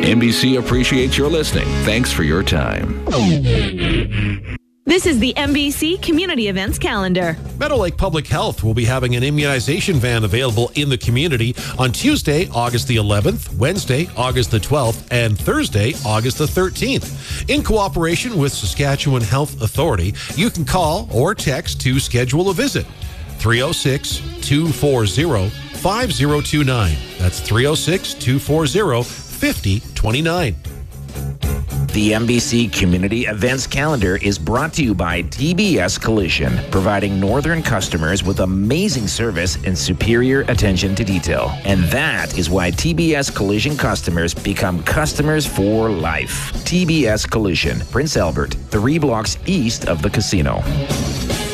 NBC appreciates your listening. Thanks for your time. This is the NBC Community Events Calendar. Meadow Lake Public Health will be having an immunization van available in the community on Tuesday, August the 11th, Wednesday, August the 12th, and Thursday, August the 13th. In cooperation with Saskatchewan Health Authority, you can call or text to schedule a visit. 306-240-5029. That's 306-240-5029. The NBC Community Events Calendar is brought to you by TBS Collision, providing northern customers with amazing service and superior attention to detail. And that is why TBS Collision customers become customers for life. TBS Collision, Prince Albert, 3 blocks east of the casino.